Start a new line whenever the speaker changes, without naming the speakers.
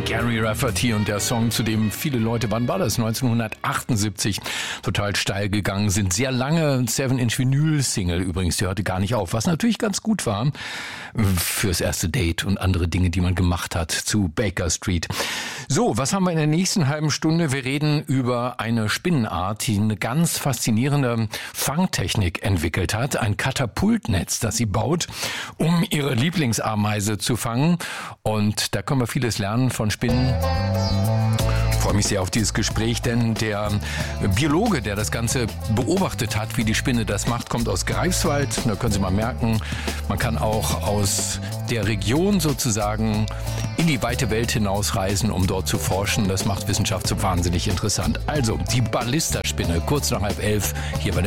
Gary Rafferty und der Song, zu dem viele Leute, wann war das? 1978, total steil gegangen sind. Sehr lange 7-Inch-Vinyl-Single übrigens, die hörte gar nicht auf, was natürlich ganz gut war fürs erste Date und andere Dinge, die man gemacht hat zu Baker Street. So, was haben wir in der nächsten halben Stunde? Wir reden über eine Spinnenart, die eine ganz faszinierende Fangtechnik entwickelt hat. Ein Katapultnetz, das sie baut, um ihre Lieblingsameise zu fangen. Und da können wir vieles lernen von Spinnen. Ich freue mich sehr auf dieses Gespräch, denn der Biologe, der das Ganze beobachtet hat, wie die Spinne das macht, kommt aus Greifswald. Da können Sie mal merken, man kann auch aus der Region sozusagen in die weite Welt hinausreisen, um dort zu forschen. Das macht Wissenschaft so wahnsinnig interessant. Also, die Ballisterspinne, kurz nach 10:30, hier bei